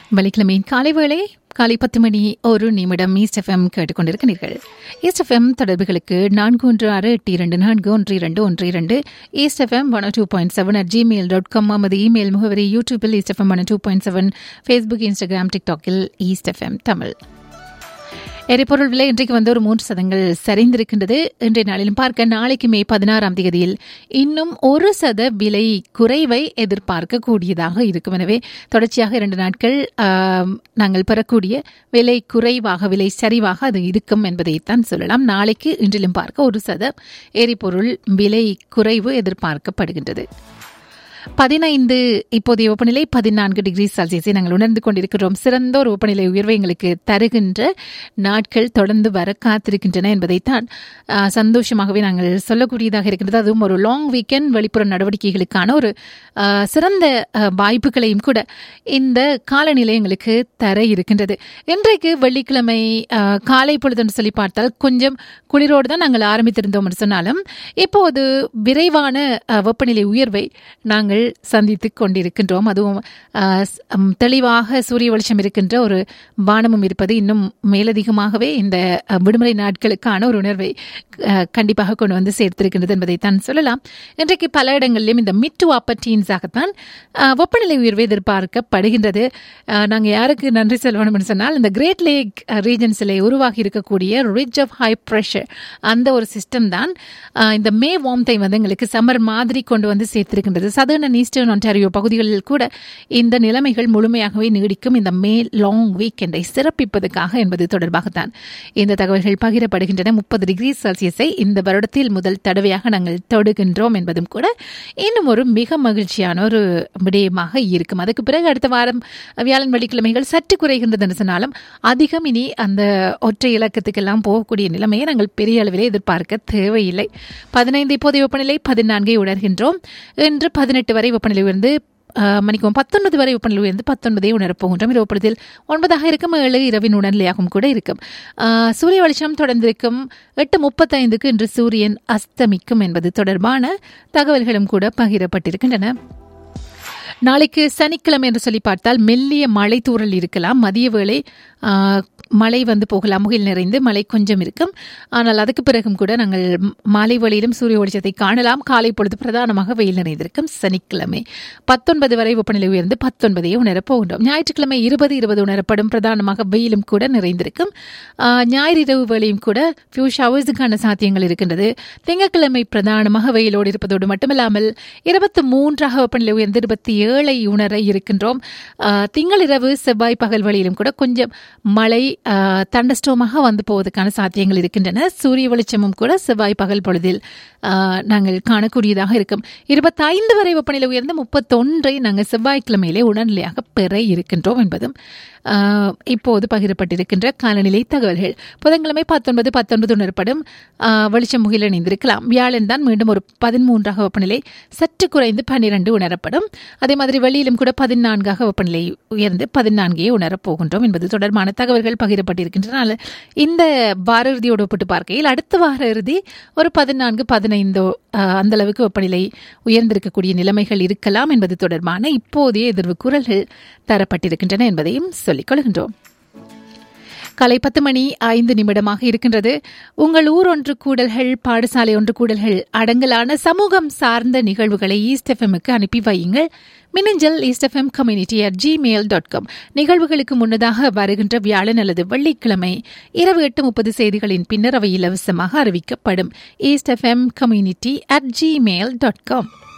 வெள்ளிக்கிழமையின் காலை வேளை காலை 10 மணி 1 நிமிடம் ஈஸ்ட் எஃப்எம் கேட்டுக்கொண்டிருக்கிறீர்கள். ஈஸ்ட் எஃப்எம் தொடர்புகளுக்கு 4162411212 ஈஸ்ட் எஃப்எம் 102.7 நமது இமெயில் முகவரி. யூடியூபில் east FM 102.7, Facebook, Instagram, டிக்டாக்கில் east FM Tamil. எரிபொருள் விலை இன்றைக்கு வந்து ஒரு 3% சரிந்திருக்கின்றது. இன்றைய நாளிலும் பார்க்க நாளைக்கு மே 16ஆம் தேதியில் இன்னும் 1% விலை குறைவை எதிர்பார்க்கக்கூடியதாக இருக்கும். எனவே தொடர்ச்சியாக 2 நாட்கள் நாங்கள் பெறக்கூடிய விலை குறைவாக, விலை சரிவாக அது இருக்கும் என்பதைத்தான் சொல்லலாம். நாளைக்கு இன்றிலும் பார்க்க 1% எரிபொருள் விலை குறைவு எதிர்பார்க்கப்படுகின்றது. 15 இப்போதைய வெப்பநிலை 14 டிகிரி செல்சியஸை நாங்கள் உணர்ந்து கொண்டிருக்கிறோம். சிறந்த ஒரு வெப்பநிலை உயர்வை எங்களுக்கு தருகின்ற நாட்கள் தொடர்ந்து வர காத்திருக்கின்றன என்பதைத்தான் சந்தோஷமாகவே நாங்கள் சொல்லக்கூடியதாக இருக்கின்றது. அதுவும் ஒரு லாங் வீக்கெண்ட் வெளிப்புற நடவடிக்கைகளுக்கான ஒரு சிறந்த வாய்ப்புகளையும் கூட இந்த காலநிலை எங்களுக்கு தர இருக்கின்றது. இன்றைக்கு வெள்ளிக்கிழமை காலை பொழுதுன்னு சொல்லி பார்த்தால் கொஞ்சம் குளிரோடு தான் நாங்கள் ஆரம்பித்திருந்தோம் என்று சொன்னாலும் இப்போது விரைவான வெப்பநிலை உயர்வை நாங்கள் சந்தித்துக் கொண்டிருக்கின்றோம். அதுவும் தெளிவாக சூரிய வெளிச்சம் இருக்கின்ற ஒரு வானமும் இருப்பது இன்னும் மேலதிகமாகவே இந்த விடுமுறை நாட்களுக்கான ஒரு உணர்வை கண்டிப்பாக கொண்டு வந்து சேர்த்திருக்கின்றது என்பதைத்தான் சொல்லலாம். இன்றைக்கு பல இடங்களிலும் இந்த மிட் டு அப்பர் டீன்ஸாகத்தான் வெப்பநிலை உயர்வை எதிர்பார்க்கப்படுகின்றது. நாங்கள் யாருக்கு நன்றி சொல்லணும் என்று சொன்னால், இந்த கிரேட் லேக் ரீஜன்ஸிலே உருவாகி இருக்கக்கூடிய ரிட்ஜ் ஆஃப் ஹை ப்ரெஷர் அந்த ஒரு சிஸ்டம் தான் இந்த மே வார்ம்த்தை வந்து எங்களுக்கு சம்மர் மாதிரி கொண்டு வந்து சேர்த்திருக்கின்றது. சதர்ன் அண்ட் ஈஸ்டர்ன் ஒன்டாரியோ பகுதிகளில் கூட இந்த நிலைமைகள் முழுமையாகவே நீடிக்கும். இந்த மே லாங் வீக்கெண்டை சிறப்பிப்பதற்காக என்பது தொடர்பாகத்தான் இந்த தகவல்கள் பகிரப்படுகின்றன. 30 டிகிரி செல்சியஸை இந்த வருடத்தில் முதல் தடவையாக நாங்கள் தொடுகின்றோம் என்பதும் கூட இன்னும் ஒரு மிக மகிழ்ச்சியான ஒரு விடயமாக இருக்கும். அதுக்கு பிறகு அடுத்த வாரம் வியாழன் வெள்ளிக்கிழமைகள் சற்று குறைகின்றது என்று சொன்னாலும் அதிகம் இனி அந்த ஒற்றை இலக்கத்துக்கெல்லாம் போகக்கூடிய நிலைமையை நாங்கள் பெரிய அளவிலே எதிர்பார்க்க தேவையில்லை. 15 இப்போதைய வெப்பநிலை 14 உணர்கின்றோம். இன்று 18 வரை வெப்பநிலை உயர்ந்து 19 வரை வெப்பநிலை உயர்ந்து 19 உணரப்போகின்றோம். இரவு பொழுதில் 9 இருக்கும். 7 இரவின் உணர்நிலையாகவும் கூட இருக்கும். சூரிய வெளிச்சம் தொடர்ந்திருக்கும். 8:35 இன்று சூரியன் அஸ்தமிக்கும் என்பது தொடர்பான தகவல்களும் கூட பகிரப்பட்டிருக்கின்றன. நாளைக்கு சனிக்கிழமை என்று சொல்லி பார்த்தால் மெல்லிய மழை தூறல் இருக்கலாம். மதிய வேளை மழை வந்து போகலாம். முகில் நிறைந்து மழை கொஞ்சம் இருக்கும். ஆனால் அதுக்கு பிறகும் கூட நாங்கள் மாலை வேளையிலும் சூரிய வெளிச்சத்தை காணலாம். காலை பொழுது பிரதானமாக வெயில் நிறைந்திருக்கும். சனிக்கிழமை 19 வரை வெப்பநிலை உயர்ந்து 19 உணரப்போகின்றோம். ஞாயிற்றுக்கிழமை 20 உணரப்படும். பிரதானமாக வெயிலும் கூட நிறைந்திருக்கும். ஞாயிறு இரவு வேளையும் கூட ஃபியூ ஷவர்ஸுக்கான சாத்தியங்கள் இருக்கின்றது. திங்கட்கிழமை பிரதானமாக வெயிலோடு இருப்பதோடு மட்டுமில்லாமல் 23 வெப்பநிலை உயர்ந்து 27 உணர இருக்கின்றோம். திங்கள் இரவு செவ்வாய் பகல் வேளையிலும் கூட கொஞ்சம் மழை தண்டஸ்டோமாக வந்து போவதற்கான சாத்தியங்கள் இருக்கின்றன. சூரிய வெளிச்சமும் கூட செவ்வாய் பகல் பொழுதில் நாங்கள் காணக்கூடியதாக இருக்கும். 25 வரை வெப்பநிலை உயர்ந்து 31 நாங்கள் செவ்வாய்க்கிழமையிலே உடனடியாக பெற இருக்கின்றோம் என்பதும் இப்போது பகிரப்பட்டிருக்கின்ற காலநிலை தகவல்கள். புதன்கிழமை 19 உணரப்படும். வெளிச்சம் முகில் இணைந்திருக்கலாம். வியாழன் தான் மீண்டும் ஒரு 13 வெப்பநிலை சற்று குறைந்து 12 உணரப்படும். அதே மாதிரி வெளியிலும் கூட 14 வெப்பநிலை உயர்ந்து 14 உணரப்போகின்றோம் என்பது தொடர்பான தகவல்கள் பகிரப்பட்டிருக்கின்றன. இந்த வார இறுதியோடு ஒப்பிட்டு பார்க்கையில் அடுத்த வார இறுதி ஒரு 14-15 அந்த அளவுக்கு வெப்பநிலை உயர்ந்திருக்கக்கூடிய நிலைமைகள் இருக்கலாம் என்பது தொடர்பான இப்போதைய எதிர்வு கூறல்கள் தரப்பட்டிருக்கின்றன என்பதையும் சொல்லிக் கொள்கின்றோம். காலை 10 மணி 5 நிமிடமாக இருக்கின்றது. உங்கள் ஊர் ஒன்று கூடல்கள், பாடசாலை ஒன்று கூடல்கள் அடங்கலான சமூகம் சார்ந்த நிகழ்வுகளை ஈஸ்ட் எஃப்எம்முக்கு அனுப்பி வையுங்கள். மின்னஞ்சல் eastfmcommunity@gmail.com. நிகழ்வுகளுக்கு முன்னதாக வருகின்ற வியாழன் அல்லது வெள்ளிக்கிழமை இரவு 8:30 செய்திகளின் பின்னர் அவை இலவசமாக அறிவிக்கப்படும். eastfmcommunity@gmail.com.